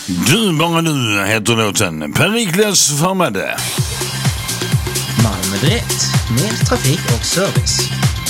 Du bara nu heter låten Perikles Farmade. Malmö Direkt, mer trafik och service.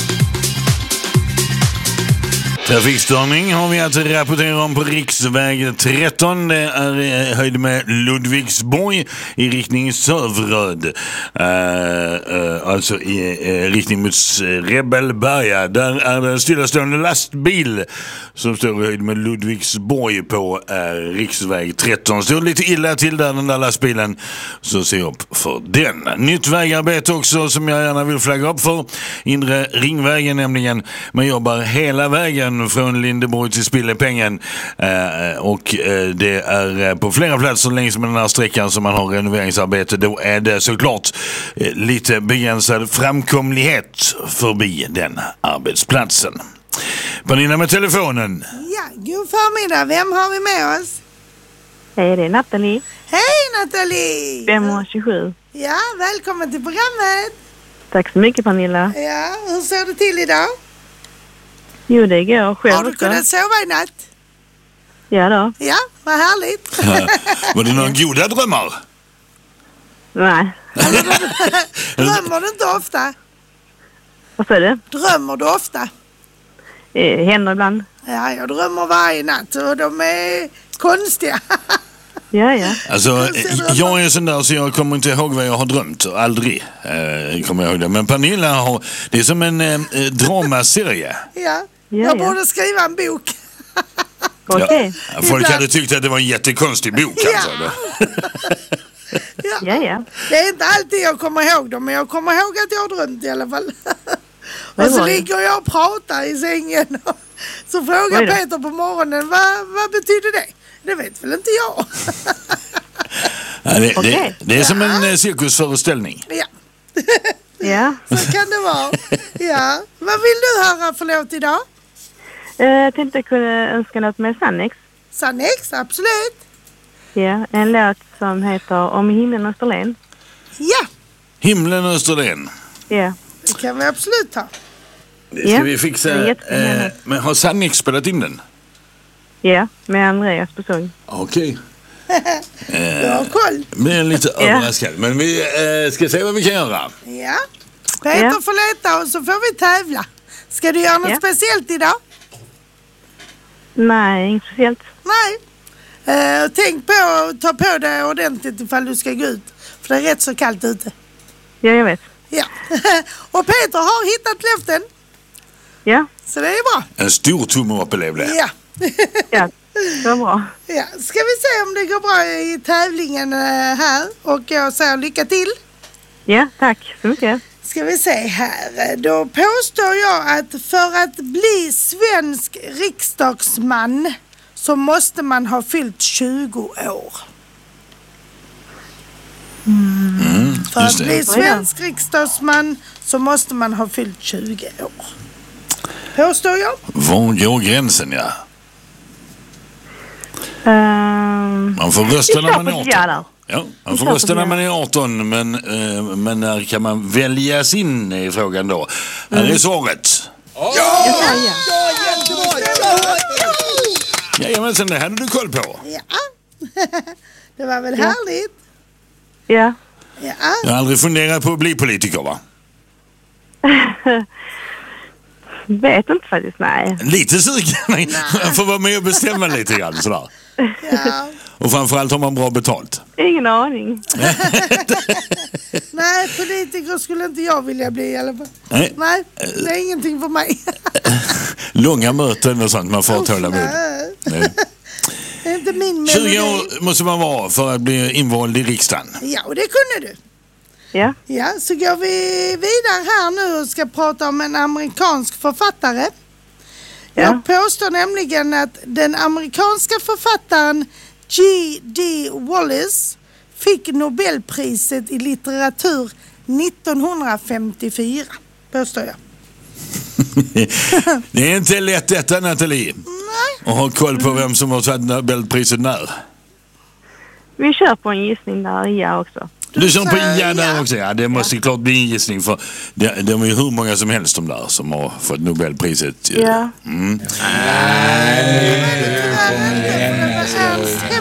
Trafikstörning har vi att rapportera om på riksväg 13. Det är höjd med Ludvigsborg i riktning Sövröd. Alltså i riktning mot Rebelberga. Där är det stillastående lastbil som står i höjd med Ludvigsborg på riksväg 13. Står lite illa till där, den där lastbilen. Så se upp för den. Nytt vägarbete också som jag gärna vill flagga upp för. Inre ringvägen nämligen. Man jobbar hela vägen från Lindeborg till Spillepengen och det är på flera platser längs med den här sträckan som man har renoveringsarbete. Då är det såklart lite begränsad framkomlighet förbi den arbetsplatsen. Pernilla med telefonen. Ja, god förmiddag. Vem har vi med oss? Hej, det är Nathalie. Hej Nathalie! 527. Ja, välkommen till programmet. Tack så mycket Pernilla. Ja, hur ser det till idag? Jo, det går själv. Har du kunnat sova i natt? Ja då. Ja, vad härligt. Var det några goda drömmar? Nej. Drömmer du inte ofta? Vad säger du? Drömmer du ofta? Händer ibland. Ja, jag drömmer varje natt och de är konstiga. Ja. Alltså, jag är sån där så jag kommer inte ihåg vad jag har drömt. Aldrig kommer jag ihåg det. Men Pernilla har, det är som en dramaserie. Ja, jag borde skriva en bok. Okej. Ja, folk hade tyckt att det var en jättekonstig bok alltså. Ja. Det är inte alltid jag kommer ihåg dem, men jag kommer ihåg att jag har drömt i alla fall. Och så ligger jag och pratar i sängen. Så frågar Peter på morgonen, vad betyder det? Det vet väl inte jag. Ja, det är som en cirkusföreställning. Ja. Så kan det vara. Ja. Vad vill du höra för låt idag? Jag tänkte kunna önska något med Sannex. Sannex, absolut. Ja, en låt som heter Om himlen Österlen. Ja. Himlen Österlen. Ja. Det kan vi absolut ha. Det ska vi fixa. Men har Sannex spelat in den? Ja, med Andreas på sång. Okej. Du har koll. Men lite överraskad. Men vi ska se vad vi kan göra. Ja. Peter får leta och så får vi tävla. Ska du göra något speciellt idag? Nej, inte speciellt. Nej. Tänk på att ta på dig ordentligt ifall du ska gå ut. För det är rätt så kallt ute. Ja, jag vet. Ja. Och Peter har hittat löften. Ja. Så det är bra. En stor tumme upp elev det. Ja. Ja, det var bra. Ja. Ska vi se om det går bra i tävlingen här. Och jag säger lycka till. Ja, tack så mycket. Ska vi se här. Då påstår jag att för att bli svensk riksdagsman så måste man ha fyllt 20 år. För att bli svensk riksdagsman så måste man ha fyllt 20 år. Påstår jag. Var går gränsen, ja? Man får rösta när man är 18. Ja, man får rösta när man är 18, men när kan man väljas in i frågan då? Här är svaret. Jajamensan, det hade du koll på. Ja, det var väl härligt. Ja. Jag har aldrig funderat på att bli politiker, va? Vet inte faktiskt, nej. Lite sugen. Man får vara med och bestämma lite grann sådär. Ja. Och framförallt har man bra betalt. Ingen aning. Nej, politiker skulle inte jag vilja bli i alla fall. Nej, det är ingenting för mig. Långa möten och sånt, man får tåla med. Det är inte min 20 år måste man vara för att bli invald i riksdagen. Ja, och det kunde du. Ja. Ja, så går vi vidare här nu och ska prata om en amerikansk författare. Ja. Jag påstår nämligen att den amerikanska författaren G.D. Wallace fick Nobelpriset i litteratur 1954, påstår jag. Det är inte lätt detta, Nathalie. Nej. Och ha koll på vem som har tagit Nobelpriset när. Vi kör på en gissning där, ja också. Du kör på ja där också. Ja, det måste klart bli en gissning för det är ju hur många som helst de där som har fått Nobelpriset. Ja. Mm.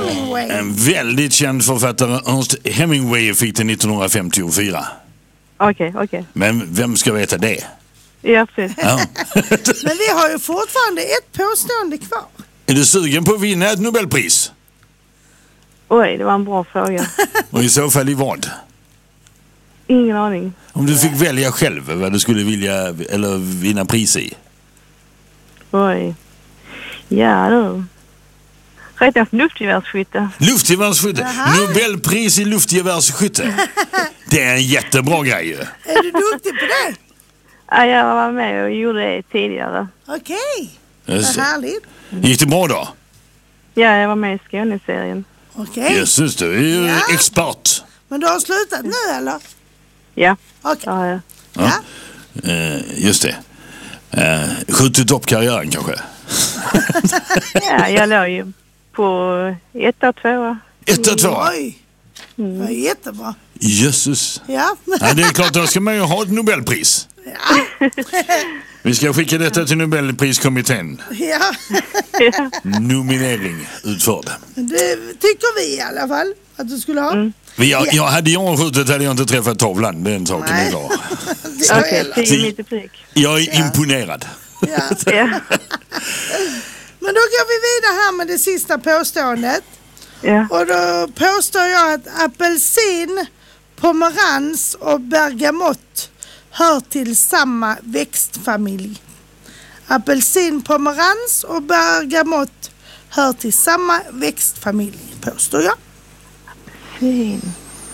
Hemingway. En väldigt känd författare, Ernest Hemingway, fick det 1954. Okej. Men vem ska veta det? Ja, precis. Ja. Men vi har ju fortfarande ett påstående kvar. Är du sugen på att vinna ett Nobelpris? Oj, det var en bra fråga. Och i så fall i vad? Ingen aning. Om du fick välja själv vad du skulle vilja eller vinna pris i. Oj. Ja, du. Räknas luftgevärsskytte. Luftgevärsskytte. Nobelpris i luftgevärsskytte. Det är en jättebra grej. Är du duktig på det? Ja, jag var med och gjorde det tidigare. Okej. Yes. Vad härligt. Gick det bra då? Ja, jag var med i Skåneserien. Okej. Jesus, du är ju expert. Men du har slutat nu eller? Ja. Okej. Ja. Ja. Just det. Skjutit upp karriären kanske? Ja, jag låg ju på 1 och 2. 1 och 2. Oj. Det var jättebra. Jesus. Ja. Ja, det är klart, då ska man ju ha ett Nobelpris. Ja. Vi ska skicka detta till Nobelpriskommittén. Ja. Nominering utförd. Det tycker vi i alla fall att du skulle ha. Hade jag skjutit hade jag inte träffat tavlan. Det är en sak är klar. Okej, 10 mitt i prick. Jag är imponerad. Ja. Ja. Men då går vi vidare här med det sista påståendet. Ja. Och då påstår jag att apelsin, pomerans och bergamott hör till samma växtfamilj. Apelsin, pomerans och bergamott hör till samma växtfamilj, påstår jag. Fin.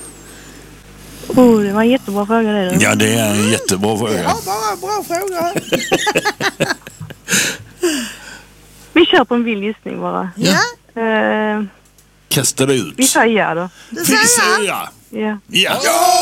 Det var en jättebra fråga det då. Ja, det är en jättebra fråga. Ja, bara bra fråga. Vi kör på en vild gissning bara. Ja, Kasta det ut. Vi säger ja då. det Vi säger säger jag. ja. Ja.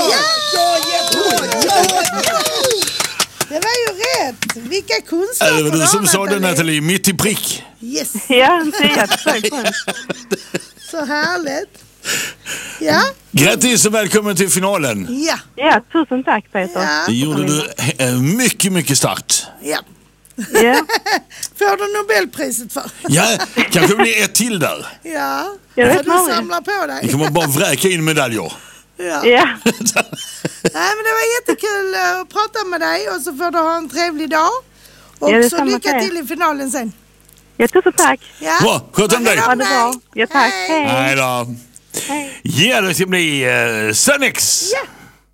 Det var ju rätt. Vilka kunskaper Det var du som har sa det, Nathalie. Mitt i prick. Yes, Ja, säger jag. Försök på den. så härligt. Ja, Grattis och välkommen till finalen. ja, Ja, tusen tack Peter. ja, Det gjorde du mycket, mycket starkt. ja. Ja, Får du Nobelpriset för? Ja, kanske blir ett till där. Ja, Jag vet får du aldrig. samla på Vi dig. kommer bara vräka in medaljer. Ja. ja. Nej, men det var jättekul att prata med dig och så får du ha en trevlig dag. Och Ja, så detsamma lycka till er. till i finalen sen. Ja, tusen tack. Ja. Bra, sköt om dig. Ta Ha hand det om bra. dig. Ja, tack. Hej. Hej. Nej då. Hej. Ja, det ska bli Sunnex. Ja.